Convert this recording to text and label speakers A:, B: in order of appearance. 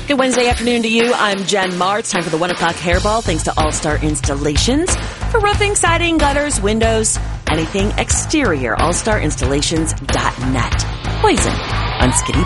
A: Good Wednesday afternoon to you. I'm Jen Marr. It's time for the 1 o'clock hairball. Thanks to All Star Installations for roofing, siding, gutters, windows, anything exterior. AllStarInstallations.net. Poison on Skinny